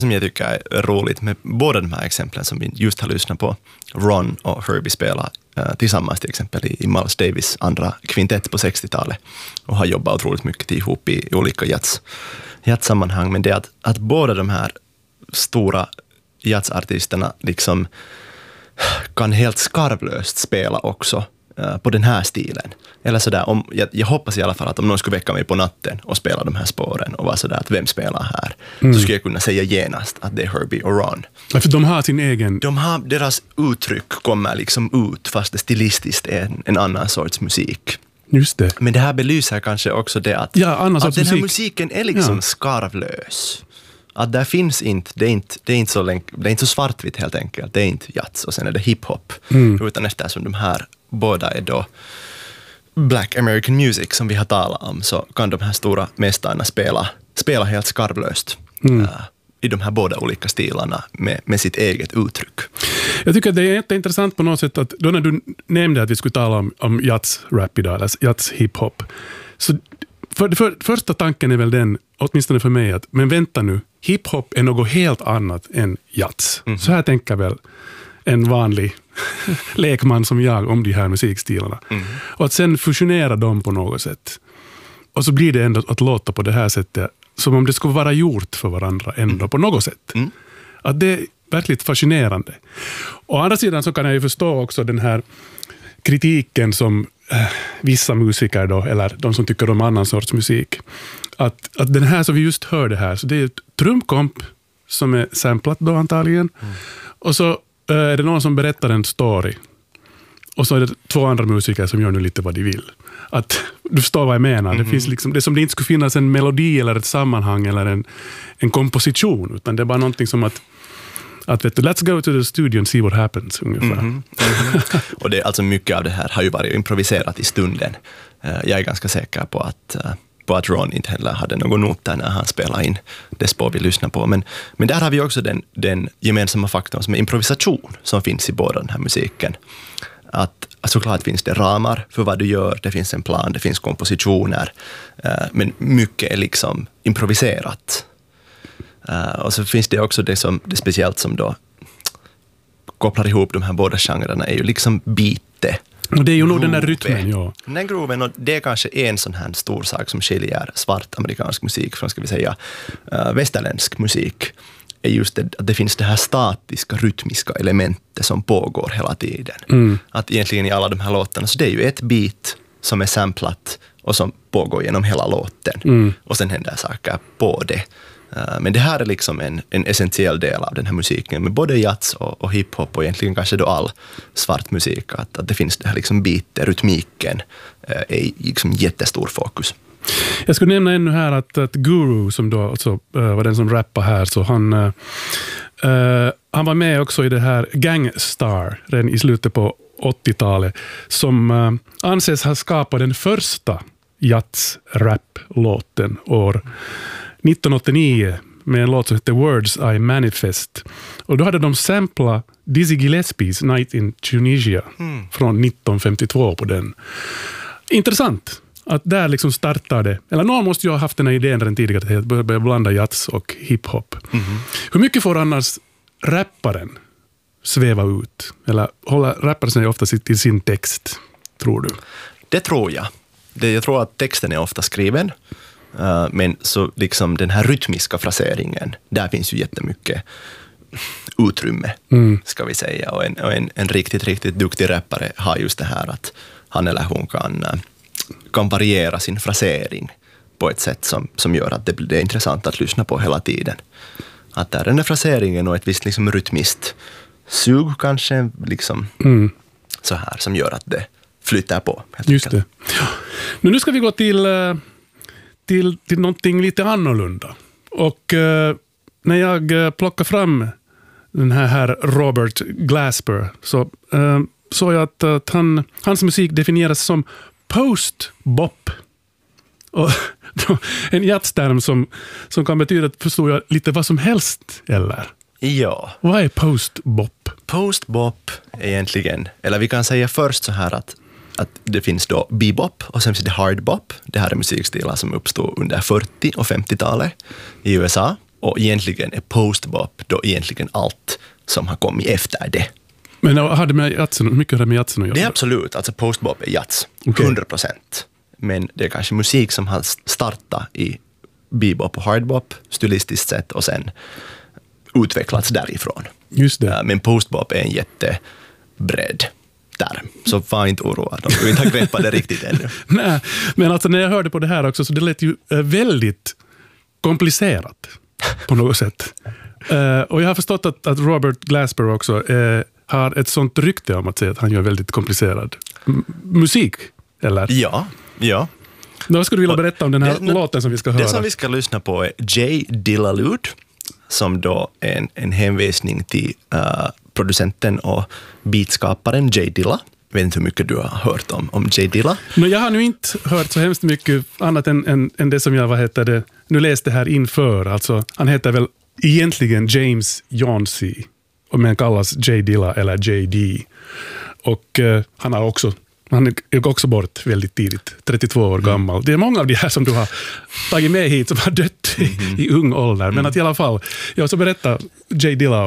som jag tycker är roligt med båda de här exemplen som vi just har lyssnat på. Ron och Herbie spelar tillsammans till exempel i Miles Davis andra kvintett på 60-talet och har jobbat otroligt mycket ihop i olika jazzsammanhang. Men det är att båda de här stora jazzartisterna liksom kan helt skarvlöst spela också på den här stilen. Eller sådär, jag hoppas i alla fall att om någon skulle väcka mig på natten och spela de här spåren och vara sådär att vem spelar här, så skulle jag kunna säga genast att det är Herbie och Ron. Ja, för de har sin egen... Deras uttryck kommer liksom ut fast det stilistiskt är en annan sorts musik. Just det. Men det här belyser kanske också det att den här musiken är liksom skarvlös. Att där finns inte, det är inte så svartvitt helt enkelt. Det är inte jazz och sen är det hiphop. Utan eftersom de här båda är då Black American Music som vi har talat om, så kan de här stora mästarna spela helt skarvlöst i de här båda olika stilarna med sitt eget uttryck. Jag tycker att det är jätteintressant på något sätt att då när du nämnde att vi skulle tala om jazz-rap idag, eller jazz-hiphop, så första tanken är väl den, åtminstone för mig, att men vänta nu, hiphop är något helt annat än jazz. Så här tänker väl en vanlig lekman som jag om de här musikstilarna. Och att sen fusionera dem på något sätt. Och så blir det ändå att låta på det här sättet som om det skulle vara gjort för varandra ändå på något sätt. Att det är verkligen fascinerande. Å andra sidan så kan jag ju förstå också den här kritiken som vissa musiker då, eller de som tycker om annan sorts musik. Att den här som vi just hörde här, så det är ett trumkomp som är samplat då antagligen. Och så är det någon som berättar en story. Och så är det två andra musiker som gör nu lite vad de vill. Att du förstår vad jag menar. Det finns liksom, det är som det inte skulle finnas en melodi eller ett sammanhang eller en komposition, utan det är bara någonting som att vet du, let's go to the studio and see what happens ungefär. Och det är alltså mycket av det här har ju varit improviserat i stunden. Jag är ganska säker på att Ron inte heller hade någon noter när han spelade in det spår vi lyssnar på. Men där har vi också den gemensamma faktorn som är improvisation som finns i båda den här musiken. Att såklart finns det ramar för vad du gör, det finns en plan, det finns kompositioner, men mycket är liksom improviserat. Och så finns det också det speciellt som då kopplar ihop de här båda genrerna är ju liksom beatet. Och det är ju nog den där rytmen, ja. Den här grooven, och det är kanske en sån här stor sak som skiljer svart amerikansk musik från, ska vi säga, västerländsk musik, är just det, att det finns det här statiska, rytmiska elementet som pågår hela tiden. Att egentligen i alla de här låtarna, så det är ju ett beat som är samplat och som pågår genom hela låten. Och sen händer saker på det. Men det här är liksom en essentiell del av den här musiken med både jazz och hiphop och egentligen kanske då all svart musik, att det finns det här liksom beatet, rytmiken är liksom jättestor fokus. Jag skulle nämna ännu här att Guru som då alltså, var den som rappade här, så han var med också i det här Gang Starr redan i slutet på 80-talet, som anses ha skapat den första jazz-rap-låten år 1989 med en låt som heter Words I Manifest. Och då hade de samplat Dizzy Gillespie's Night in Tunisia från 1952 på den. Intressant att där liksom startade, eller någon måste ju ha haft den här idén redan tidigare att börja blanda jazz och hiphop. Hur mycket får annars rapparen sväva ut? Eller håller rapparen sig ofta till sin text, tror du? Det tror jag. Jag tror att texten är ofta skriven. Men så liksom den här rytmiska fraseringen, där finns ju jättemycket utrymme, ska vi säga. Och en riktigt, riktigt duktig rappare har just det här att han eller hon kan variera sin frasering på ett sätt som gör att det är intressant att lyssna på hela tiden. Att där är den här fraseringen och ett visst liksom rytmiskt sug kanske liksom så här som gör att det flyttar på. Just det. Ja. Men nu ska vi gå till någonting lite annorlunda. Och när jag plockar fram den här Robert Glasper, så såg jag att hans musik definieras som post-bop. Och en jazzterm som kan betyda, förstår jag, lite vad som helst, eller? Ja. Vad är post-bop? Post-bop är egentligen, eller vi kan säga först så här att det finns då bebop och sen finns det hardbop. Det här är musikstilar som uppstod under 40- och 50-talet i USA. Och egentligen är postbop då egentligen allt som har kommit efter det. Men hade med jazzen, mycket hade med jazzen att göra? Det är absolut, alltså postbop är jazz, 100%. Men det är kanske musik som har startat i bebop och hardbop, stilistiskt sett, och sen utvecklats därifrån. Just det. Men postbop är en jättebredd term, så var inte oroad om du inte har greppat det riktigt ännu. Nej, men alltså när jag hörde på det här också så det lät ju väldigt komplicerat på något sätt. Och jag har förstått att Robert Glasper också har ett sånt rykte om att säga att han gör väldigt komplicerad musik, eller? Ja. Då skulle du vilja berätta om den här låten som vi ska höra. Det som vi ska lyssna på är J. Dilla Lude, som då är en hänvisning till producenten och beatskaparen J. Dilla. Jag vet inte hur mycket du har hört om J. Dilla. Men jag har nu inte hört så hemskt mycket annat än det som jag nu läste här inför. Alltså, han heter väl egentligen James Johnsey, men kallas J. Dilla eller JD. Och han gick också bort väldigt tidigt, 32 år gammal. Det är många av de här som du har tagit med hit som har dött i ung ålder. Men att i alla fall, jag så berätta J. Dilla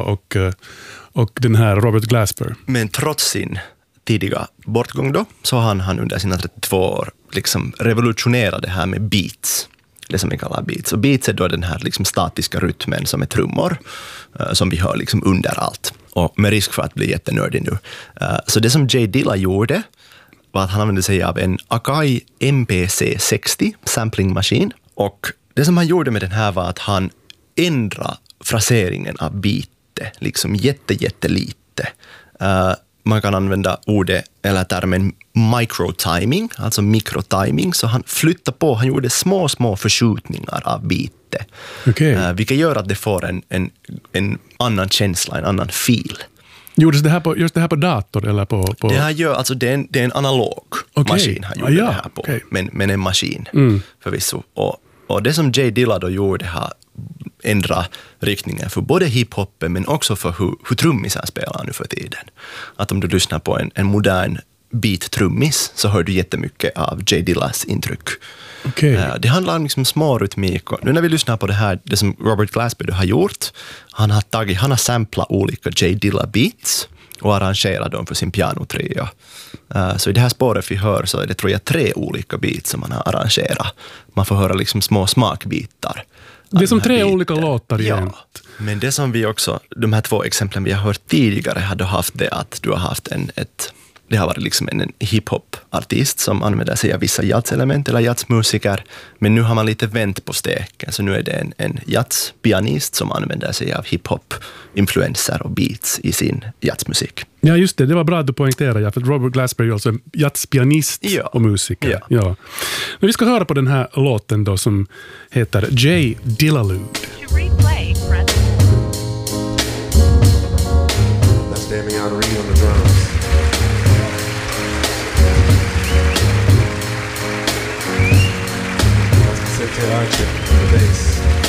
och den här Robert Glasper. Men trots sin tidiga bortgång då, så han under sina 32 år liksom revolutionerat det här med beats. Det som vi kallar beats. Och beats är då den här liksom statiska rytmen som är trummor, som vi hör liksom under allt. Och med risk för att bli jättenördig nu. Så det som J. Dilla gjorde var att han använde sig av en Akai MPC-60 sampling maskin. Och det som han gjorde med den här var att han ändrade fraseringen av beatet liksom jättelite. Man kan använda ordet eller termen microtiming, alltså mikrotiming. Så han flyttade på, han gjorde små förskjutningar av beatet. Okay. Vilket gör att det får en annan känsla, en annan feel. Gjordes det här på dator eller på? Det här gör, alltså det är en analog maskin han gjorde det här på. Okay. Men en maskin förvisso. Och det som J. Dilla då gjorde har ändra riktningen för både hiphoppen men också för hur trummisar spelar nu för tiden. Att om du lyssnar på en modern beat-trummis så hör du jättemycket av J. Dillas intryck. Okay. Det handlar om liksom små rytmik. Nu när vi lyssnar på det som Robert Glasper har gjort, han har samplat olika J. Dilla beats och arrangerat dem för sin pianotrio. Så i det här spåret vi hör så är det tror jag 3 olika beats som man har arrangerat. Man får höra liksom små smakbitar. Det är som 3 olika låtar igen. Ja, men det som vi också, de här 2 exemplen vi har hört tidigare hade haft det att du har haft det har varit liksom en hiphop-artist som använder sig av vissa jazzelement eller jazzmusiker, men nu har man lite vänt på steken, så nu är det en jazzpianist som använder sig av hiphop-influenser och beats i sin jazzmusik. Ja, just det var bra att du poängterade, för Robert Glasper är alltså en jazzpianist och musiker. Ja. Men vi ska höra på den här låten då som heter J. Dilla Lude. That's Damian Reed on the drums. Sit Archer on the bass.